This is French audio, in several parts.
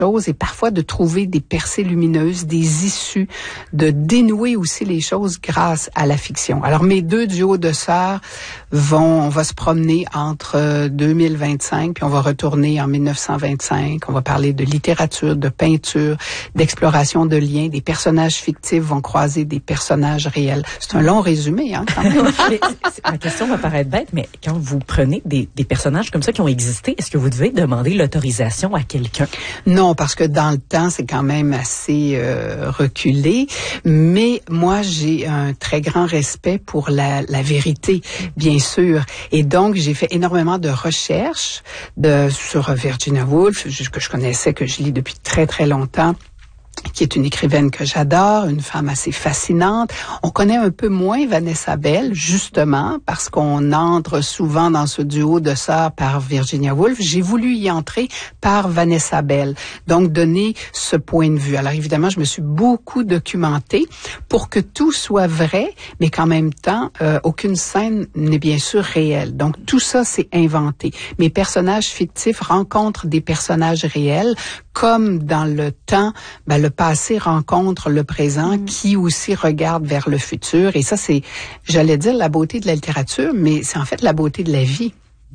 choses et parfois de trouver des percées lumineuses, des issues, de dénouer aussi les choses grâce à la fiction. Alors mes deux duos de sœurs on va se promener entre 2025 puis on va retourner en 1925. On va parler de littérature, de peinture, d'exploration de liens. Des personnages fictifs vont croiser des personnages réels. C'est un long résumé, hein, quand même. Ma question va paraître bête, mais quand vous prenez des personnages comme ça qui ont existé, est-ce que vous devez demander l'autorisation à quelqu'un? Non, parce que dans le temps, c'est quand même assez reculé. Mais moi, j'ai un très grand respect pour la vérité, bien sûr. Et donc, j'ai fait énormément de recherches sur Virginia Woolf, que je connaissais, que je lis depuis très, très longtemps, qui est une écrivaine que j'adore, une femme assez fascinante. On connaît un peu moins Vanessa Bell, justement, parce qu'on entre souvent dans ce duo de sœurs par Virginia Woolf. J'ai voulu y entrer par Vanessa Bell, donc donner ce point de vue. Alors évidemment, je me suis beaucoup documentée pour que tout soit vrai, mais qu'en même temps, aucune scène n'est bien sûr réelle. Donc tout ça, c'est inventé. Mes personnages fictifs rencontrent des personnages réels, comme dans le temps, le passé rencontre le présent qui aussi regarde vers le futur. Et ça, c'est, j'allais dire, la beauté de la littérature, mais c'est en fait la beauté de la vie.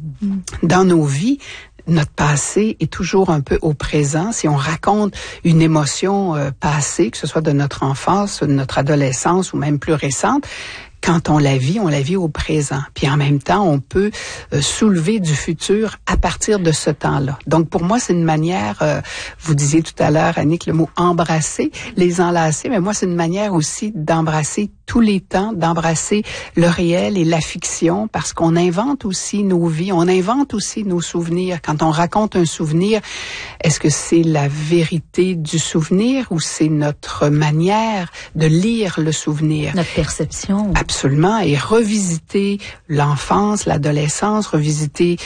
Dans nos vies, notre passé est toujours un peu au présent. Si on raconte une émotion passée, que ce soit de notre enfance, de notre adolescence ou même plus récente, quand on la vit au présent. Puis en même temps, on peut soulever du futur à partir de ce temps-là. Donc pour moi, c'est une manière, vous disiez tout à l'heure, Annick, le mot embrasser, les enlacer, mais moi, c'est une manière aussi d'embrasser tous les temps, d'embrasser le réel et la fiction, parce qu'on invente aussi nos vies, on invente aussi nos souvenirs. Quand on raconte un souvenir, est-ce que c'est la vérité du souvenir ou c'est notre manière de lire le souvenir? Notre perception. Absolument, et revisiter l'enfance, l'adolescence, revisiter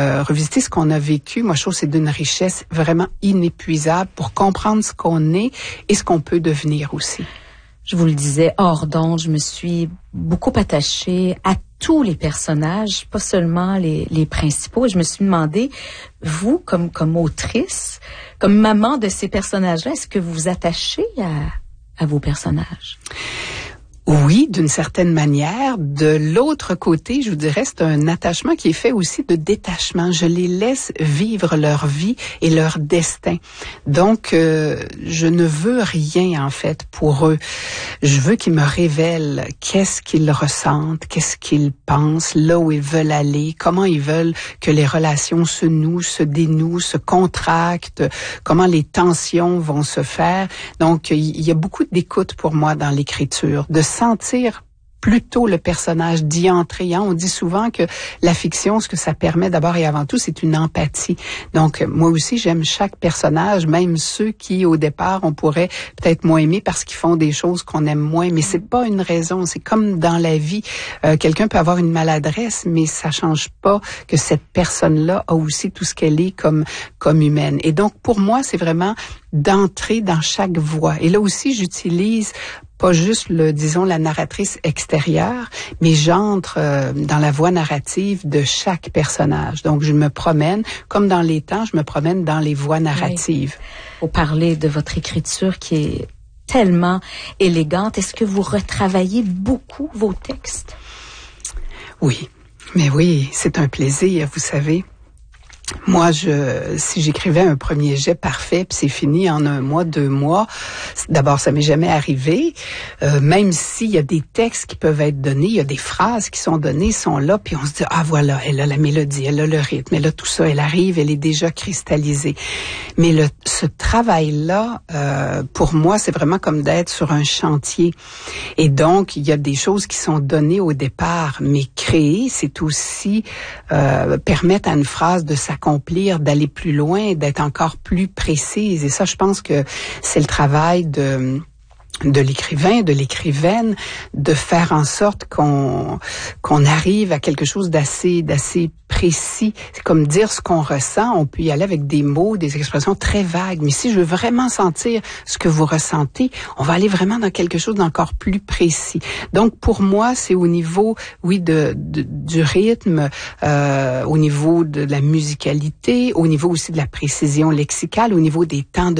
ce qu'on a vécu. Moi, je trouve que c'est d'une richesse vraiment inépuisable pour comprendre ce qu'on est et ce qu'on peut devenir aussi. Je vous le disais, hors d'onde, je me suis beaucoup attachée à tous les personnages, pas seulement les principaux. Je me suis demandé, vous, comme autrice, comme maman de ces personnages-là, est-ce que vous vous attachez à vos personnages? Oui, d'une certaine manière. De l'autre côté, je vous dirais, c'est un attachement qui est fait aussi de détachement. Je les laisse vivre leur vie et leur destin. Donc, je ne veux rien, en fait, pour eux. Je veux qu'ils me révèlent qu'est-ce qu'ils ressentent, qu'est-ce qu'ils pensent, là où ils veulent aller, comment ils veulent que les relations se nouent, se dénouent, se contractent, comment les tensions vont se faire. Donc, il y a beaucoup d'écoute pour moi dans l'écriture, de sentir plutôt le personnage, d'y entrer. On dit souvent que la fiction, ce que ça permet d'abord et avant tout, c'est une empathie. Donc, moi aussi, j'aime chaque personnage, même ceux qui, au départ, on pourrait peut-être moins aimer parce qu'ils font des choses qu'on aime moins. Mais c'est pas une raison. C'est comme dans la vie. Quelqu'un peut avoir une maladresse, mais ça change pas que cette personne-là a aussi tout ce qu'elle est comme humaine. Et donc, pour moi, c'est vraiment d'entrer dans chaque voix. Et là aussi, j'utilise pas juste la narratrice extérieure, mais j'entre dans la voie narrative de chaque personnage. Donc, je me promène, comme dans les temps, je me promène dans les voies narratives. Vous parlez de votre écriture qui est tellement élégante. Est-ce que vous retravaillez beaucoup vos textes? Oui, mais oui, c'est un plaisir, vous savez. Moi, si j'écrivais un premier jet parfait, puis c'est fini en 1 mois, 2 mois, d'abord, ça m'est jamais arrivé. Même s'il y a des textes qui peuvent être donnés, il y a des phrases qui sont données, sont là, puis on se dit, voilà, elle a la mélodie, elle a le rythme, elle a tout ça, elle arrive, elle est déjà cristallisée. Mais ce travail-là, pour moi, c'est vraiment comme d'être sur un chantier. Et donc, il y a des choses qui sont données au départ, mais créer, c'est aussi permettre à une phrase de s'accomplir, d'aller plus loin, d'être encore plus précise. Et ça, je pense que c'est le travail de l'écrivain, de l'écrivaine, de faire en sorte qu'on arrive à quelque chose d'assez précis. C'est comme dire ce qu'on ressent. On peut y aller avec des mots, des expressions très vagues. Mais si je veux vraiment sentir ce que vous ressentez, on va aller vraiment dans quelque chose d'encore plus précis. Donc, pour moi, c'est au niveau, oui, du rythme, au niveau de la musicalité, au niveau aussi de la précision lexicale, au niveau des temps de